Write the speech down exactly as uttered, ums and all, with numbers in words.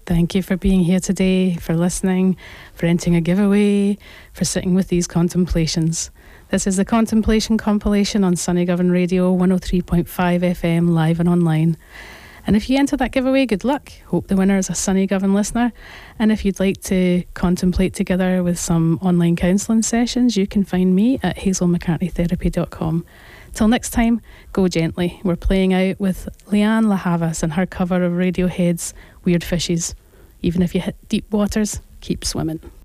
Thank you for being here today, for listening, for entering a giveaway, for sitting with these contemplations. This is the Contemplation compilation on Sunnygovern Radio one oh three point five F M, live and online. And if you enter that giveaway, good luck. Hope the winner is a Sunnygovern listener. And if you'd like to contemplate together with some online counselling sessions, you can find me at hazel mccartney therapy dot com. Till next time, go gently. We're playing out with Leanne La Havas and her cover of Radiohead's Weird Fishes. Even if you hit deep waters, keep swimming.